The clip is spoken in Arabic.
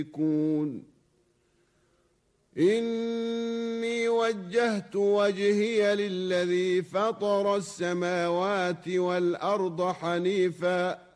إني وجهت وجهي للذي فطر السماوات والأرض حنيفا